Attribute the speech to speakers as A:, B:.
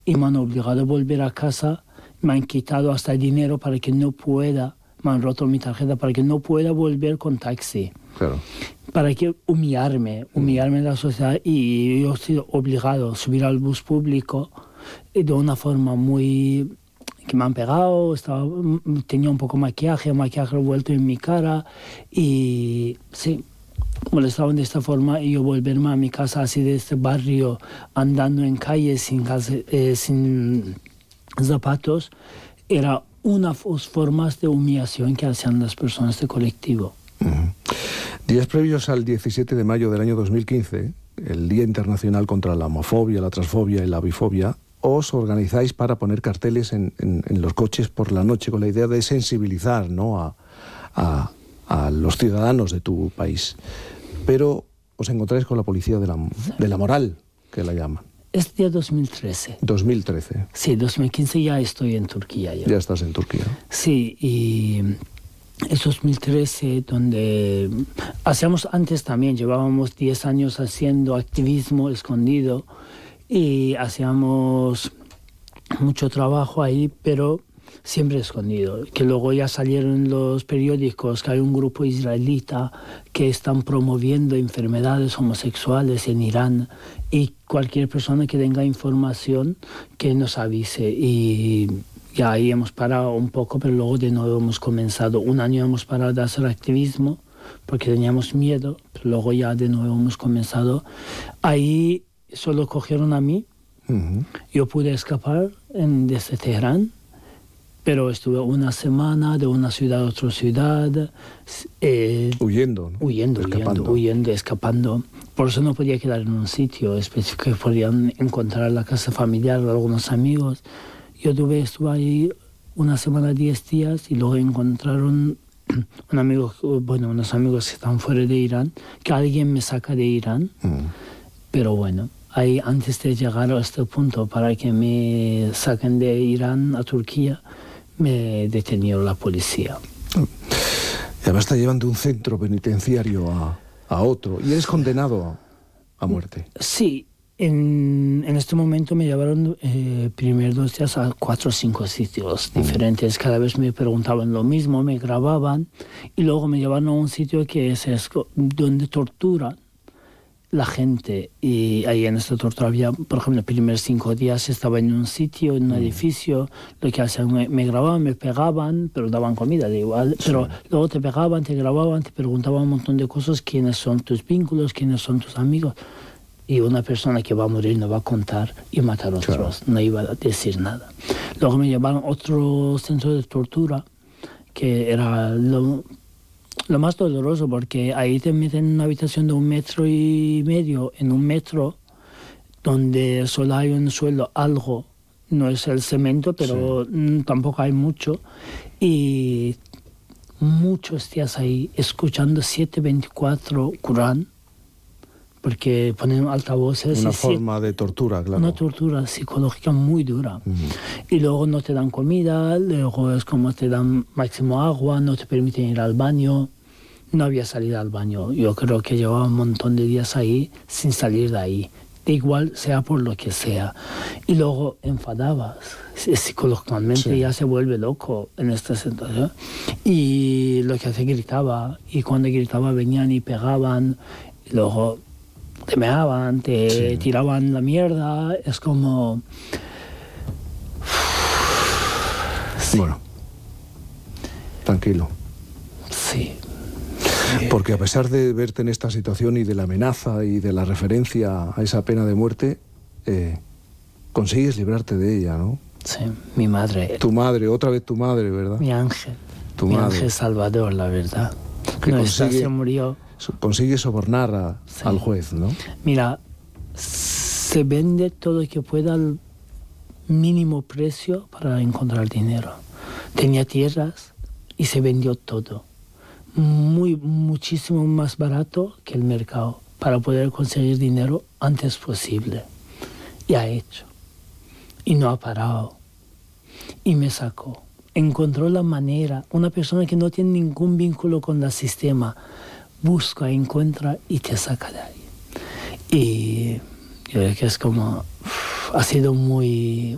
A: y me han obligado a volver a casa, me han quitado hasta el dinero para que no pueda, me han roto mi tarjeta para que no pueda volver con taxi.
B: Claro.
A: Para que humillarme en la sociedad, y yo he sido obligado a subir al bus público de una forma muy... que me han pegado, tenía un poco maquillaje revuelto en mi cara y sí, molestaban de esta forma, y yo volverme a mi casa así de este barrio andando en calles sin zapatos era una formas de humillación que hacían las personas de colectivo.
B: Días previos al 17 de mayo del año 2015, el Día Internacional contra la Homofobia, la Transfobia y la Bifobia, os organizáis para poner carteles en los coches por la noche con la idea de sensibilizar, ¿no?, a los ciudadanos de tu país. Pero os encontráis con la policía de la moral, que la llaman.
A: Es día 2013.
B: 2013.
A: Sí, 2015 ya estoy en Turquía.
B: Ya estás en Turquía.
A: Sí, y es 2013 donde hacíamos antes también, llevábamos 10 años haciendo activismo escondido y hacíamos mucho trabajo ahí, pero siempre escondido. Que luego ya salieron en los periódicos que hay un grupo israelita que están promoviendo enfermedades homosexuales en Irán, y cualquier persona que tenga información que nos avise. Y ya ahí hemos parado un poco, pero luego de nuevo hemos comenzado. Un año hemos parado de hacer activismo porque teníamos miedo, pero luego ya de nuevo hemos comenzado. Ahí solo cogieron a mí. Yo pude escapar desde Teherán, pero estuve una semana de una ciudad a otra ciudad.
B: Huyendo, ¿no?
A: Huyendo, escapando. Por eso no podía quedar en un sitio específico que podían encontrar la casa familiar o algunos amigos. Yo estuve ahí una semana, 10 días, y luego encontraron unos amigos que están fuera de Irán, que alguien me saca de Irán. Pero bueno, ahí antes de llegar a este punto para que me saquen de Irán a Turquía, me detenió la policía.
B: Y además te llevan de un centro penitenciario a otro, y eres condenado a muerte.
A: Sí, en este momento me llevaron primeros 2 días a 4 o 5 sitios diferentes. Cada vez me preguntaban lo mismo, me grababan, y luego me llevaron a un sitio que es donde torturan la gente. Y ahí en esta tortura había, por ejemplo, los primeros 5 días estaba en un sitio, en un edificio, lo que hacían, me grababan, me pegaban, pero daban comida, da igual. Pero luego te pegaban, te grababan, te preguntaban un montón de cosas: quiénes son tus vínculos, quiénes son tus amigos. Y una persona que va a morir no va a contar y matar a otros, no iba a decir nada. Luego me llevaron a otro centro de tortura, que era lo más doloroso, porque ahí te meten en una habitación de 1,5 metros, en un metro, donde solo hay un suelo, algo, no es el cemento, pero tampoco hay mucho, y muchos días ahí escuchando 7/24 Corán, porque ponen altavoces.
B: Una forma de tortura, claro.
A: Una tortura psicológica muy dura. Y luego no te dan comida, luego es como te dan máximo agua, no te permiten ir al baño. No había salida al baño. Yo creo que llevaba un montón de días ahí sin salir de ahí. De igual sea por lo que sea. Y luego enfadabas. Psicológicamente ya se vuelve loco en esta situación. Y lo que hace, gritaba. Y cuando gritaba venían y pegaban. Y luego te meaban, te tiraban la mierda. Es como...
B: Bueno, tranquilo.
A: Sí.
B: Porque a pesar de verte en esta situación y de la amenaza y de la referencia a esa pena de muerte, consigues librarte de ella, ¿no?
A: Sí, mi madre.
B: Tu madre, otra vez tu madre, ¿verdad?
A: Mi ángel.
B: Mi
A: ángel salvador, la verdad.
B: Que
A: se murió.
B: Consigue sobornar al juez, ¿no?
A: Mira, se vende todo lo que pueda al mínimo precio para encontrar dinero. Tenía tierras y se vendió todo. Muchísimo más barato que el mercado, para poder conseguir dinero antes posible. Y ha hecho. Y no ha parado. Y me sacó. Encontró la manera. Una persona que no tiene ningún vínculo con el sistema busca, encuentra y te saca de ahí. Y yo creo que es como... ha sido muy